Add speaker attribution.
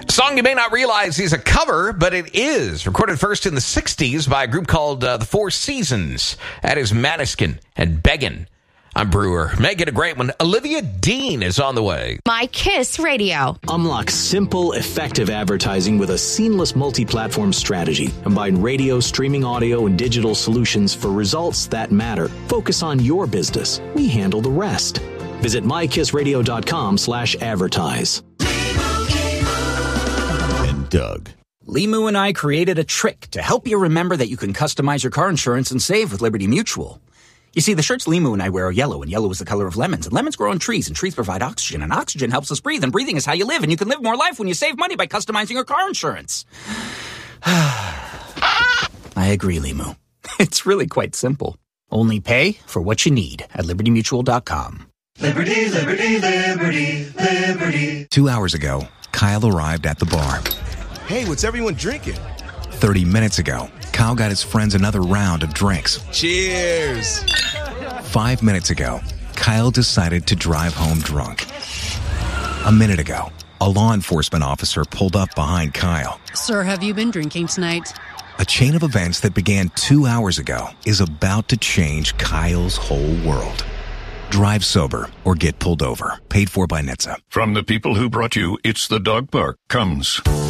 Speaker 1: Song you may not realize is a cover, but it is. Recorded first in the 60s by a group called The Four Seasons. That is Maneskin and Beggin'. I'm Brewer. Make it a great one. Olivia Dean is on the way.
Speaker 2: My Kiss Radio.
Speaker 3: Unlock simple, effective advertising with a seamless multi-platform strategy. Combine radio, streaming audio, and digital solutions for results that matter. Focus on your business. We handle the rest. Visit mykissradio.com/advertise.
Speaker 4: And Doug.
Speaker 5: Limu and I created a trick to help you remember that you can customize your car insurance and save with Liberty Mutual. You see, the shirts Limu and I wear are yellow, and yellow is the color of lemons, and lemons grow on trees, and trees provide oxygen, and oxygen helps us breathe, and breathing is how you live, and you can live more life when you save money by customizing your car insurance. I agree, Limu. It's really quite simple. Only pay for what you need at libertymutual.com.
Speaker 6: Liberty, liberty, liberty, liberty.
Speaker 7: 2 hours ago, Kyle arrived at the bar.
Speaker 8: Hey, what's everyone drinking?
Speaker 7: 30 minutes ago, Kyle got his friends another round of drinks.
Speaker 8: Cheers!
Speaker 7: 5 minutes ago, Kyle decided to drive home drunk. A minute ago, a law enforcement officer pulled up behind Kyle.
Speaker 9: Sir, have you been drinking tonight?
Speaker 7: A chain of events that began 2 hours ago is about to change Kyle's whole world. Drive sober or get pulled over. Paid for by NHTSA.
Speaker 10: From the people who brought you It's the Dog Park comes